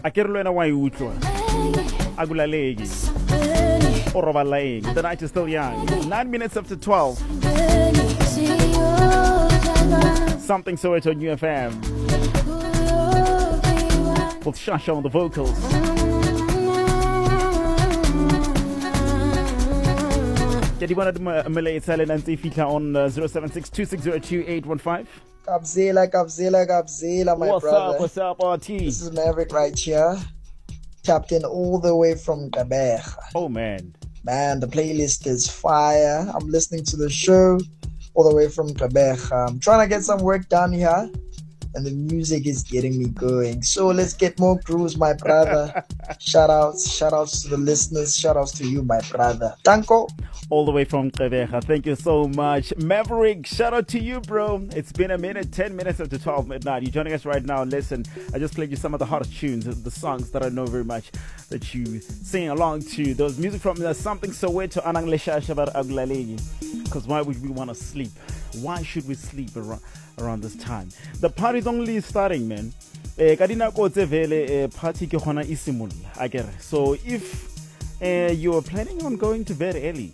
Akere lo ena wa utlwa. Agulalegi. The night is still young. 9 minutes after 12. Something Soweto New FM. With Shasha on the vocals. Get you wanted Malay Italian and Fika on 076-260-2815. Kabzela, my brother. What's up, RT? This is Maverick right here. Tapped in all the way from Gqeberha. Oh, man. Man, the playlist is fire. I'm listening to the show all the way from Gqeberha. I'm trying to get some work done here, and the music is getting me going. So let's get more grooves, my brother. Shout outs to the listeners. Shout outs to you, my brother. Danko. All the way from Gqeberha. Thank you so much. Maverick, shout out to you, bro. It's been a minute, 10 minutes after 12 midnight. You're joining us right now. Listen, I just played you some of the hottest tunes, the songs that I know very much that you sing along to. Those music from Something Soweto Anang Leshashabar Agulalegi. Because why would we want to sleep? Why should we sleep around this time? The party's only starting, man. Kadina kotse vele party ke khona isimul akere. So if you are planning on going to bed early,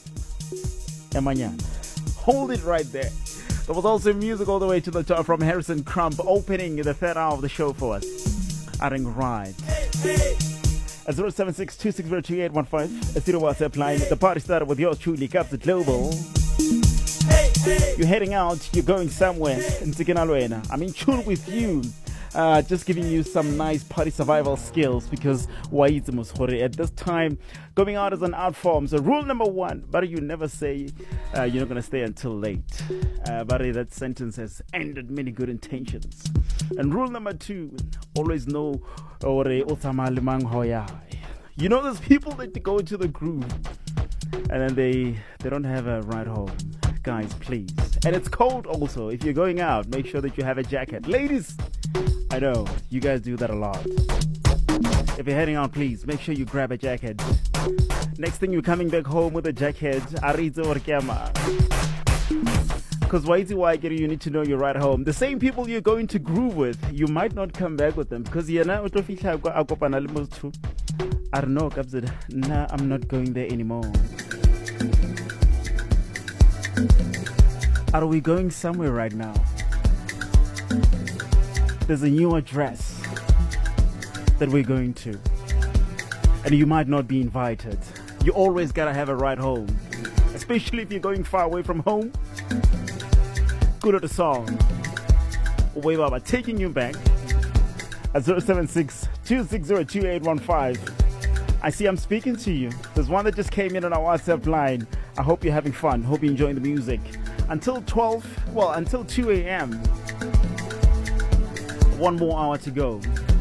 hold it right there. There was also music all the way to the top from Harrison Crump opening the third hour of the show for us. Adding right. At 076-260-2815. A zero WhatsApp line. The party started with yours truly, Captain Global. You're heading out, you're going somewhere. I mean, chill with you. Just giving you some nice party survival skills because at this time, going out is an art form. So rule number one, but you never say you're not going to stay until late. But that sentence has ended many good intentions. And rule number two, always know you know there's people that go into the groove and then they don't have a ride home. Guys, please. And it's cold also. If you're going out, make sure that you have a jacket. Ladies, I know, you guys do that a lot. If you're heading out, please, make sure you grab a jacket. Next thing, you're coming back home with a jacket. Because why you need to know you're right home. The same people you're going to groove with, you might not come back with them. Because I don't know, nah, I'm not going there anymore. Are we going somewhere right now? There's a new address that we're going to. And you might not be invited. You always gotta have a ride home. Especially if you're going far away from home. Good at the song. Way Baba taking you back at 076-260-2815. I see I'm speaking to you. There's one that just came in on our WhatsApp line. I hope you're having fun. Hope you're enjoying the music. Until 2 a.m. One more hour to go.